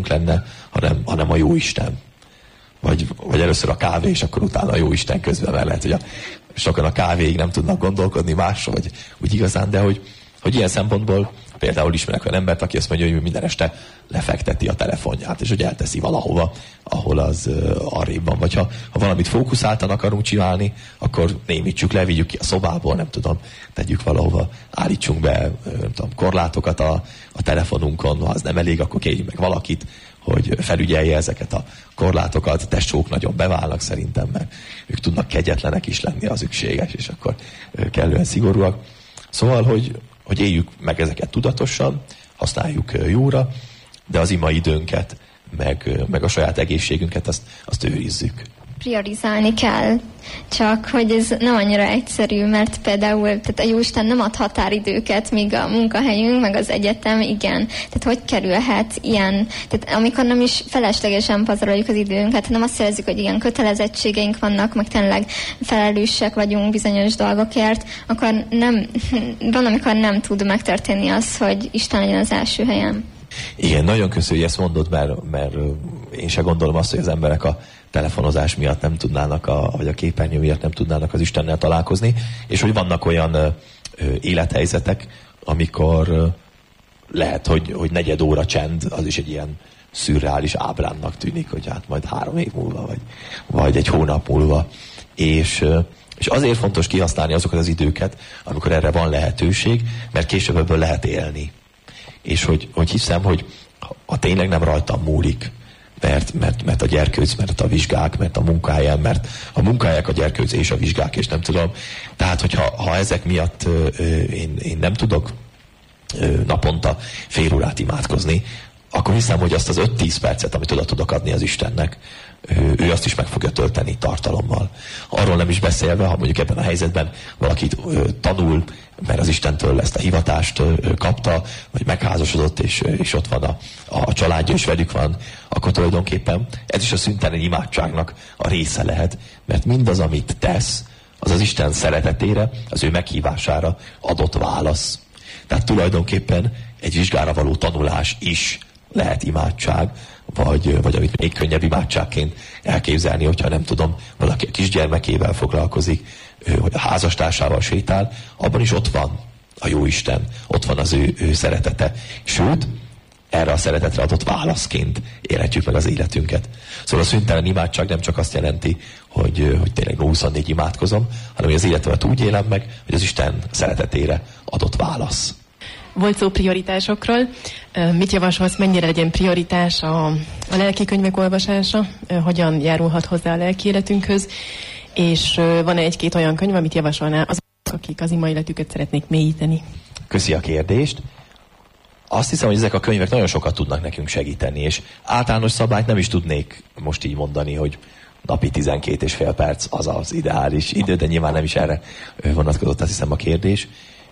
dolgunk lenne, hanem a Jóisten. Vagy először a kávé, és akkor utána a Jóisten közben, mert lehet, hogy sokan a kávéig nem tudnak gondolkodni másra, vagy úgy igazán, de hogy ilyen szempontból például ismerek olyan embert, aki azt mondja, hogy minden este lefekteti a telefonját, és hogy elteszi valahova, ahol az arrébb van. Vagy ha valamit fókuszáltan akarunk csinálni, akkor némítsuk le, vigyük ki a szobából, nem tudom, tegyük valahova, állítsunk be, nem tudom, korlátokat a telefonunkon, ha az nem elég, akkor kérjünk meg valakit, hogy felügyelje ezeket a korlátokat. Tesók nagyon beválnak szerintem, mert ők tudnak kegyetlenek is lenni, az szükséges, és akkor kellően szigorúak. Szóval, hogy éljük meg ezeket tudatosan, használjuk jóra, de az ima időnket, meg a saját egészségünket, azt őrizzük. Priorizálni kell, csak hogy ez nem annyira egyszerű, mert például tehát a Jóisten nem ad határidőket, míg a munkahelyünk, meg az egyetem, igen. Tehát hogy kerülhet ilyen, tehát amikor nem is feleslegesen pazaroljuk az időnket, hanem azt érezzük, hogy igen, kötelezettségeink vannak, meg tényleg felelősek vagyunk bizonyos dolgokért, akkor van, amikor nem tud megtörténni az, hogy Isten legyen az első helyen. Igen, nagyon köszönjük, hogy ezt mondod, mert én se gondolom azt, hogy az emberek a telefonozás miatt nem tudnának, vagy a képernyő miatt nem tudnának az Istennel találkozni, és hogy vannak olyan élethelyzetek, amikor lehet, hogy negyed óra csend, az is egy ilyen szürreális ábránnak tűnik, hogy hát majd 3 év múlva, vagy egy hónap múlva. És azért fontos kihasználni azokat az időket, amikor erre van lehetőség, mert később ebből lehet élni. És hogy hiszem, hogy ha tényleg nem rajtam múlik, mert a gyerkőc, mert a vizsgák, mert a munkáján, mert a munkáják a gyerkőc és a vizsgák, és nem tudom. Tehát, hogyha ezek miatt én nem tudok naponta fél órát imádkozni, akkor hiszem, hogy azt az 5-10 percet, amit oda tudok adni az Istennek, ő azt is meg fogja tölteni tartalommal. Arról nem is beszélve, ha mondjuk ebben a helyzetben valaki tanul, mert az Istentől ezt a hivatást kapta, vagy megházasodott, és ott van a családja, és velük van, akkor tulajdonképpen ez is a szüntelen imádságnak a része lehet, mert mindaz, amit tesz, az az Isten szeretetére, az ő meghívására adott válasz. Tehát tulajdonképpen egy vizsgára való tanulás is lehet imádság, vagy amit még könnyebb imádságként elképzelni, hogyha nem tudom, valaki a kisgyermekével foglalkozik, hogy a házastársával sétál, abban is ott van a Jóisten, ott van az ő szeretete. Sőt, erre a szeretetre adott válaszként élhetjük meg az életünket. Szóval a szüntelen imádság nem csak azt jelenti, hogy tényleg 24 imádkozom, hanem hogy az életemet úgy élem meg, hogy az Isten szeretetére adott válasz. Volt szó prioritásokról. Mit javasolsz, mennyire legyen prioritás a lelki könyvek olvasása? Hogyan járulhat hozzá a lelki életünkhöz? És van-e egy-két olyan könyv, amit javasolná azok, akik az ima életüket szeretnék mélyíteni? Köszi a kérdést. Azt hiszem, hogy ezek a könyvek nagyon sokat tudnak nekünk segíteni, és általános szabályt nem is tudnék most így mondani, hogy napi 12,5 perc az az ideális idő, de nyilván nem is erre vonatkozott, azt hiszem, a kérdés.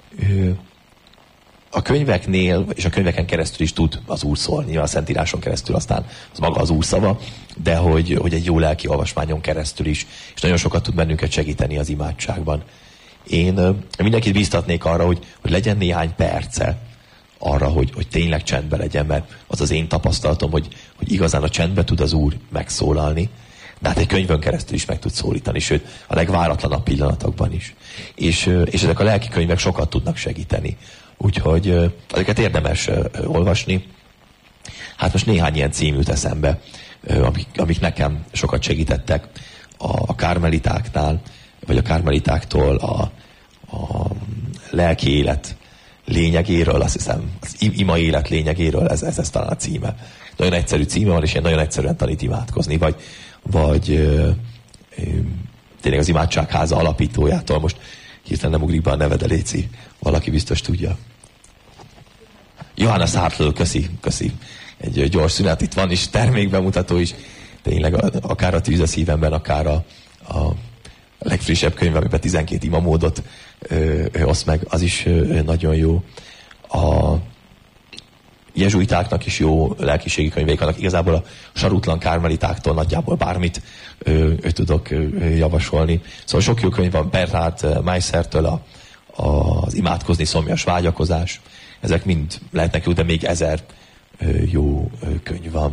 A könyveknél, és a könyveken keresztül is tud az Úr szólni, a Szentíráson keresztül aztán az maga az Úr szava, de hogy egy jó lelki olvasmányon keresztül is, és nagyon sokat tud bennünket segíteni az imádságban. Én mindenkit bíztatnék arra, hogy legyen néhány perce arra, hogy tényleg csendben legyen, mert az az én tapasztalatom, hogy igazán a csendben tud az Úr megszólalni, de hát egy könyvön keresztül is meg tud szólítani, sőt a legváratlanabb pillanatokban is. És ezek a lelki könyvek sokat tudnak segíteni. Úgyhogy ezeket érdemes olvasni. Hát most néhány ilyen cím jut eszembe, amik nekem sokat segítettek a kármelitáknál, vagy a kármelitáktól a lelki élet lényegéről, azt hiszem, az ima élet lényegéről, ez talán a címe. Nagyon egyszerű címe van, és ilyen nagyon egyszerűen tanít imádkozni, vagy tényleg az imádságháza alapítójától, most hirtelen nem ugrik be a neved, Léci, valaki biztos tudja. Johannes Hartl, köszi. Egy gyors szünet, itt van is termékbemutató is. Tényleg akár a Tűz a szívemben, akár a legfrissebb könyv, amiben 12 imamódot oszt meg, az is nagyon jó. A jezsuitáknak is jó lelkiségi könyveik vannak. Igazából a sarutlan kármelitáktól nagyjából bármit tudok javasolni. Szóval sok jó könyv van Bernhard Meissertől, az Imádkozni szomjas vágyakozás. Ezek mind lehetnek jó, de még 1000 jó könyv van.